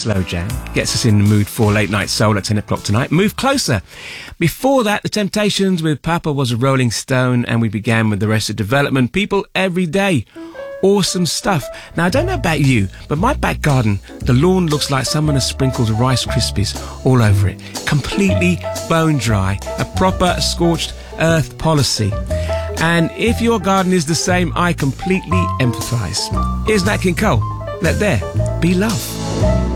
Slow Jam. Gets us in the mood for late night soul at 10 o'clock tonight. Move Closer. Before that, The Temptations with Papa Was a Rolling Stone, and we began with Arrested Development, People Every Day. Awesome stuff. Now, I don't know about you, but my back garden, the lawn looks like someone has sprinkled Rice Krispies all over it. Completely bone dry. A proper scorched earth policy. And if your garden is the same, I completely empathise. Here's Nat King Cole. Let there be love.